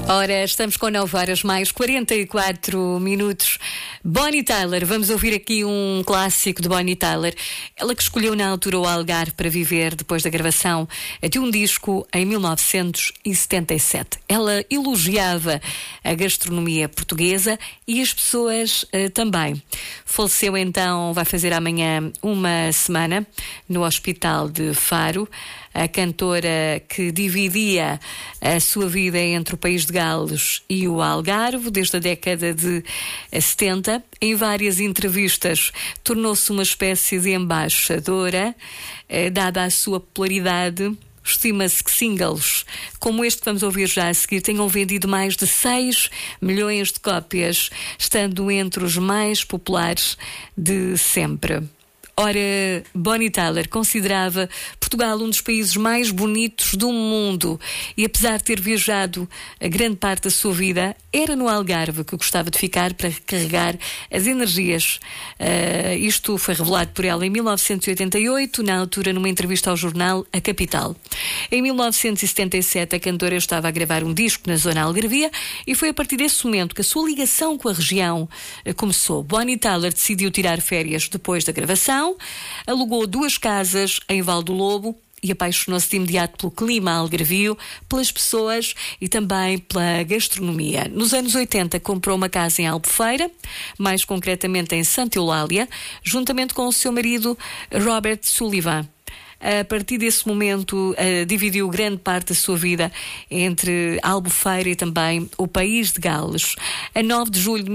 Ora, estamos com 9 horas mais 44 minutos. Bonnie Tyler, vamos ouvir aqui um clássico de Bonnie Tyler. Ela que escolheu na altura o Algarve para viver depois da gravação de um disco em 1977. Ela elogiava a gastronomia portuguesa e as pessoas também. Faleceu então, vai fazer amanhã uma semana, no Hospital de Faro. A cantora que dividia a sua vida entre o País de Gales e o Algarve desde a década de 70. Em várias entrevistas tornou-se uma espécie de embaixadora, dada a sua popularidade. Estima-se que singles como este que vamos ouvir já a seguir tenham vendido mais de 6 milhões de cópias, estando entre os mais populares de sempre. Ora, Bonnie Tyler considerava Portugal um dos países mais bonitos do mundo e, apesar de ter viajado a grande parte da sua vida, era no Algarve que gostava de ficar para recarregar as energias. Isto foi revelado por ela em 1988, na altura numa entrevista ao jornal A Capital. Em 1977, a cantora estava a gravar um disco na zona algarvia e foi a partir desse momento que a sua ligação com a região começou. Bonnie Tyler decidiu tirar férias depois da gravação. Alugou 2 casas em Val do Lobo e apaixonou-se de imediato pelo clima algarvio, pelas pessoas e também pela gastronomia. Nos anos 80 comprou uma casa em Albufeira, mais concretamente em Santa Eulália, juntamente com o seu marido Robert Sullivan. A partir desse momento, dividiu grande parte da sua vida entre Albufeira e também o País de Gales. A 9 de julho de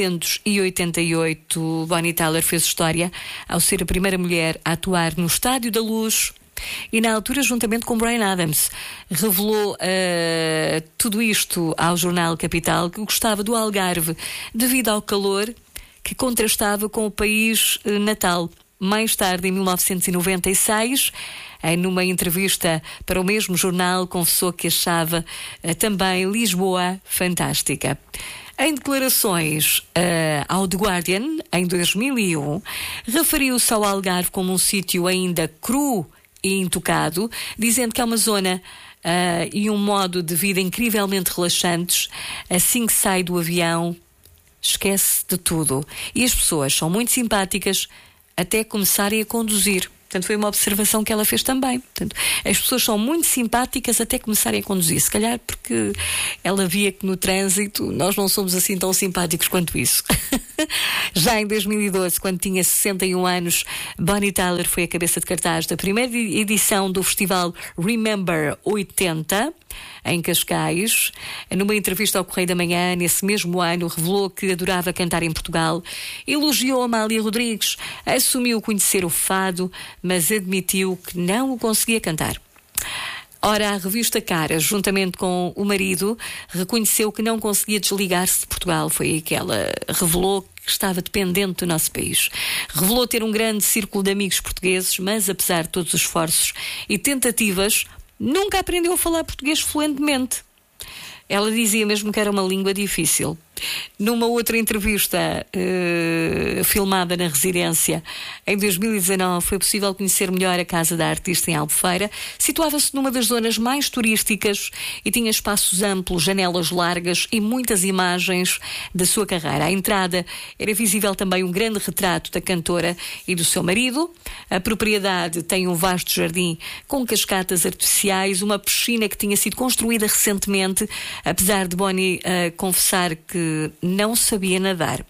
1988, Bonnie Tyler fez história ao ser a primeira mulher a atuar no Estádio da Luz e, na altura, juntamente com Bryan Adams. Revelou tudo isto ao jornal Capital, que gostava do Algarve devido ao calor que contrastava com o país natal. Mais tarde, em 1996, numa entrevista para o mesmo jornal, confessou que achava também Lisboa fantástica. Em declarações ao The Guardian, em 2001, referiu-se ao Algarve como um sítio ainda cru e intocado, dizendo que é uma zona e um modo de vida incrivelmente relaxantes. Assim que sai do avião, esquece de tudo. E as pessoas são muito simpáticas até começarem a conduzir. Portanto, foi uma observação que ela fez também. Portanto, as pessoas são muito simpáticas até começarem a conduzir. Se calhar porque ela via que no trânsito nós não somos assim tão simpáticos quanto isso. Já em 2012, quando tinha 61 anos, Bonnie Tyler foi a cabeça de cartaz da primeira edição do festival Remember 80, em Cascais. Numa entrevista ao Correio da Manhã, nesse mesmo ano, revelou que adorava cantar em Portugal, elogiou Amália Rodrigues, assumiu conhecer o fado, mas admitiu que não o conseguia cantar. Ora, a revista Caras, juntamente com o marido, reconheceu que não conseguia desligar-se de Portugal. Foi aí que ela revelou que estava dependente do nosso país. Revelou ter um grande círculo de amigos portugueses, mas apesar de todos os esforços e tentativas, nunca aprendeu a falar português fluentemente. Ela dizia mesmo que era uma língua difícil. Numa outra entrevista filmada na residência em 2019, foi possível conhecer melhor a casa da artista em Albufeira. Situava-se numa das zonas mais turísticas e tinha espaços amplos, janelas largas e muitas imagens da sua carreira. À entrada era visível também um grande retrato da cantora e do seu marido. A propriedade tem um vasto jardim com cascatas artificiais, uma piscina que tinha sido construída recentemente, apesar de Bonnie confessar que não sabia nadar.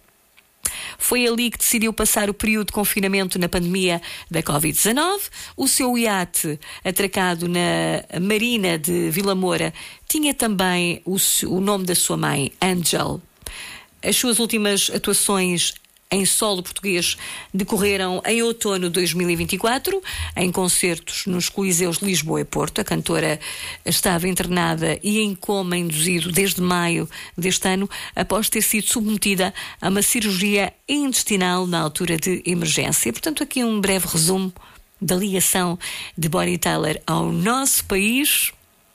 Foi ali que decidiu passar o período de confinamento na pandemia da Covid-19. O seu iate, atracado na Marina de Vila Moura, tinha também o nome da sua mãe, Angel. As suas últimas atuações em solo português decorreram em outono de 2024, em concertos nos Coliseus de Lisboa e Porto. A cantora estava internada e em coma induzido desde maio deste ano, após ter sido submetida a uma cirurgia intestinal na altura de emergência. Portanto, aqui um breve resumo da ligação de Bonnie Tyler ao nosso país.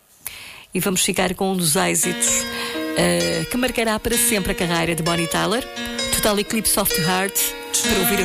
E vamos ficar com um dos êxitos que marcará para sempre a carreira de Bonnie Tyler, Total Eclipse of the Heart, para ouvir